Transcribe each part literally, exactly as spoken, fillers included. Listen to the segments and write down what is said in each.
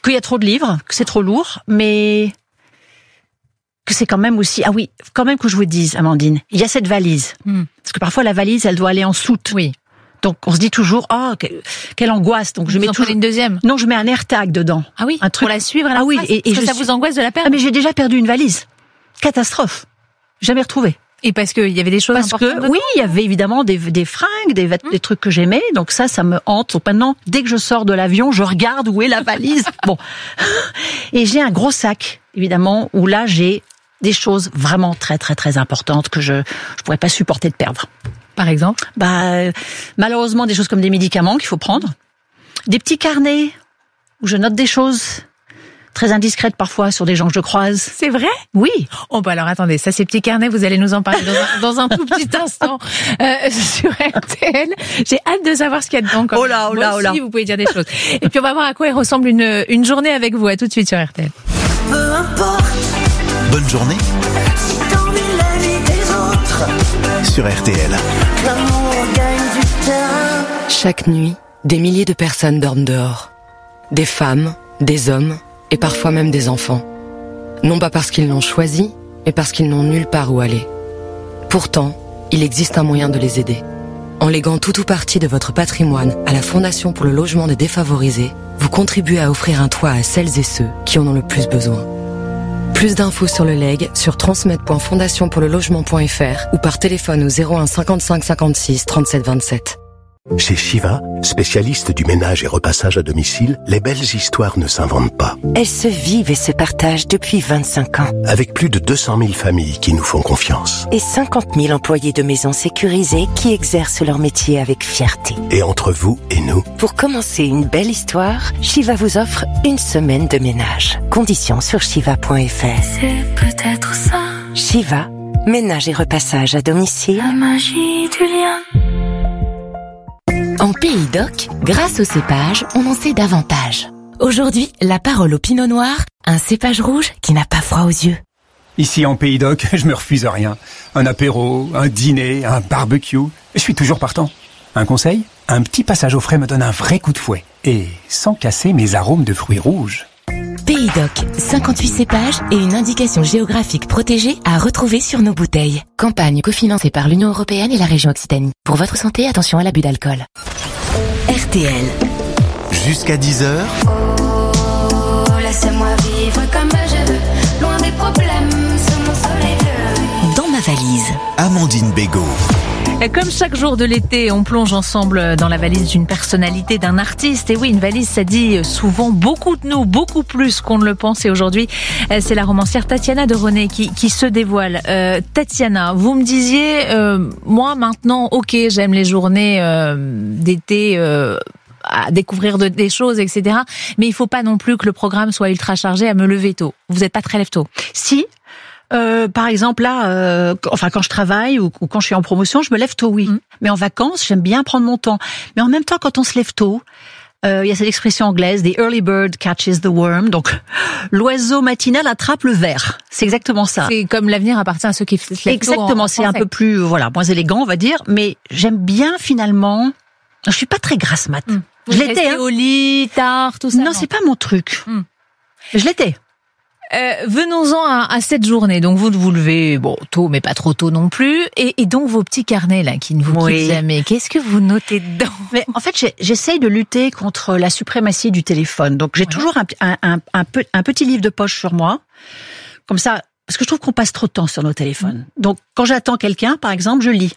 qu'il y a trop de livres, que c'est trop lourd, mais que c'est quand même aussi... Ah oui, quand même que je vous dise, Amandine, il y a cette valise. Mm. Parce que parfois, la valise, elle doit aller en soute. Oui. Donc, on se dit toujours, oh, quelle, quelle angoisse. Donc, je vous mets en toujours une deuxième. Non, je mets un AirTag dedans. Ah oui. Un truc pour la suivre. À la ah oui. place, Et, et parce que je ça suis... vous angoisse de la perdre. Ah mais j'ai déjà perdu une valise. Catastrophe. Jamais retrouvée. Et parce qu'il y avait des choses parce importantes. Parce que oui, il y avait évidemment des, des fringues, des, mmh. des trucs que j'aimais. Donc ça, ça me hante. Donc maintenant, dès que je sors de l'avion, je regarde où est la valise. Bon. Et j'ai un gros sac, évidemment, où là j'ai des choses vraiment très très très importantes que je je pourrais pas supporter de perdre. Par exemple, bah euh, malheureusement des choses comme des médicaments qu'il faut prendre, des petits carnets où je note des choses très indiscrètes parfois sur des gens que je croise. C'est vrai ? Oui. Oh bah alors attendez, ça ces petits carnets, vous allez nous en parler dans un, dans un tout petit instant euh, sur R T L. J'ai hâte de savoir ce qu'il y a dedans. Oh là, oh là, Moi oh là. aussi, vous pouvez dire des choses. Et puis on va voir à quoi il ressemble une une journée avec vous. À tout de suite sur R T L. Peu importe. Bonne journée. Si t'envies la vie des autres. Sur R T L. L'amour gagne du terrain. Chaque nuit, des milliers de personnes dorment dehors. Des femmes, des hommes et parfois même des enfants. Non pas parce qu'ils l'ont choisi, mais parce qu'ils n'ont nulle part où aller. Pourtant, il existe un moyen de les aider. En léguant tout ou partie de votre patrimoine à la Fondation pour le logement des défavorisés, vous contribuez à offrir un toit à celles et ceux qui en ont le plus besoin. Plus d'infos sur le legs sur transmettre point fondation pour le logement point f r ou par téléphone au zéro un cinquante-cinq cinquante-six trente-sept vingt-sept. Chez Shiva, spécialiste du ménage et repassage à domicile, les belles histoires ne s'inventent pas. Elles se vivent et se partagent depuis vingt-cinq ans. Avec plus de deux cent mille familles qui nous font confiance. Et cinquante mille employés de maisons sécurisées qui exercent leur métier avec fierté. Et entre vous et nous, pour commencer une belle histoire, Shiva vous offre une semaine de ménage. Conditions sur shiva point f r. C'est peut-être ça. Shiva, ménage et repassage à domicile. La magie du lien. En Pays d'Oc, grâce au cépage, on en sait davantage. Aujourd'hui, la parole au pinot noir, un cépage rouge qui n'a pas froid aux yeux. Ici en Pays d'Oc, je me refuse à rien. Un apéro, un dîner, un barbecue, je suis toujours partant. Un conseil ? Un petit passage au frais me donne un vrai coup de fouet. Et sans casser mes arômes de fruits rouges. Pays d'Oc, cinquante-huit cépages et une indication géographique protégée à retrouver sur nos bouteilles. Campagne cofinancée par l'Union européenne et la région Occitanie. Pour votre santé, attention à l'abus d'alcool. R T L. Jusqu'à dix heures. Oh, laissez-moi vivre comme je veux. Loin des problèmes, sous mon soleil bleu. Dans ma valise. Amandine Bégaud. Comme chaque jour de l'été, on plonge ensemble dans la valise d'une personnalité, d'un artiste. Et oui, une valise, ça dit souvent beaucoup de nous, beaucoup plus qu'on ne le pense. Et aujourd'hui, c'est la romancière Tatiana de René qui, qui se dévoile. Euh, Tatiana, vous me disiez, euh, moi maintenant, ok, j'aime les journées euh, d'été... Euh, à découvrir de, des choses, et cetera. Mais il faut pas non plus que le programme soit ultra chargé à me lever tôt. Vous n'êtes pas très lève tôt. Si, euh, par exemple là, euh, enfin quand je travaille ou, ou quand je suis en promotion, je me lève tôt, oui. Mmh. Mais en vacances, j'aime bien prendre mon temps. Mais en même temps, quand on se lève tôt, euh, il y a cette expression anglaise, the early bird catches the worm. Donc l'oiseau matinal attrape le ver. C'est exactement ça. C'est comme l'avenir appartient à ceux qui se lèvent tôt. Exactement. C'est un peu plus, voilà, moins élégant, on va dire. Mais j'aime bien finalement. Je suis pas très grasse mat. Mmh. Vous je l'étais, hein. Au lit, tard, tout ça. Non, non. C'est pas mon truc. Mmh. Je l'étais. Euh, venons-en à, à cette journée. Donc vous vous levez bon tôt, mais pas trop tôt non plus. Et, et donc vos petits carnets là qui ne vous oui. quittent jamais. Qu'est-ce que vous notez dedans ? Mais en fait, j'essaye de lutter contre la suprématie du téléphone. Donc j'ai ouais. toujours un, un, un, un, peu, un petit livre de poche sur moi, comme ça, parce que je trouve qu'on passe trop de temps sur nos téléphones. Mmh. Donc quand j'attends quelqu'un, par exemple, je lis.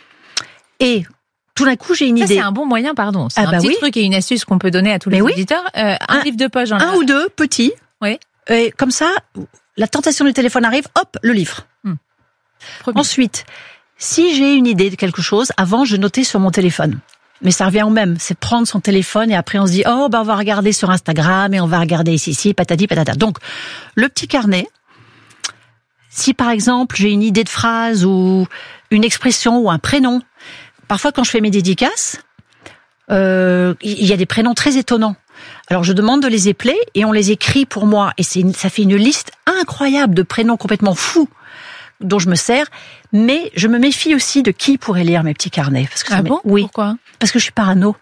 Et tout d'un coup, j'ai une ça, idée. C'est un bon moyen, pardon. C'est ah un bah petit oui. truc et une astuce qu'on peut donner à tous les oui. auditeurs. Euh, un, un livre de poche. Un ou deux, petits. Oui. Et comme ça, la tentation du téléphone arrive, hop, le livre. Hum. Ensuite, si j'ai une idée de quelque chose, avant, je notais sur mon téléphone. Mais ça revient au même. C'est prendre son téléphone et après on se dit, oh, bah, on va regarder sur Instagram et on va regarder ici, ici, patati, patata. Donc, le petit carnet. Si par exemple, j'ai une idée de phrase ou une expression ou un prénom, parfois, quand je fais mes dédicaces, euh, il y a des prénoms très étonnants. Alors, je demande de les épeler et on les écrit pour moi. Et c'est une, ça fait une liste incroyable de prénoms complètement fous dont je me sers. Mais je me méfie aussi de qui pourrait lire mes petits carnets. Parce que ah ça bon ? Oui. Pourquoi ? Parce que je suis parano.